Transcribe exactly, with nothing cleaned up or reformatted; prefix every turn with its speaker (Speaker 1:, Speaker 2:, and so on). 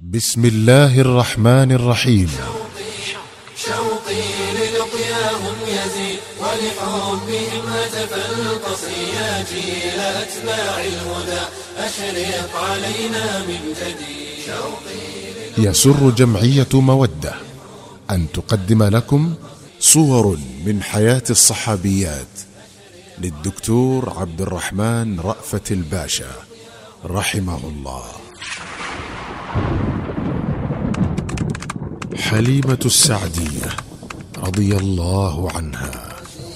Speaker 1: بسم الله الرحمن الرحيم.
Speaker 2: شوقي للقياهم يزيد ولحبهم هتف القصي يا جيل أتباع الهدى أشرق علينا من جديد.
Speaker 1: يسر جمعية مودة أن تقدم لكم صور من حياة الصحابيات للدكتور عبد الرحمن رأفت الباشا رحمه الله. حليمة السعدية رضي الله عنها.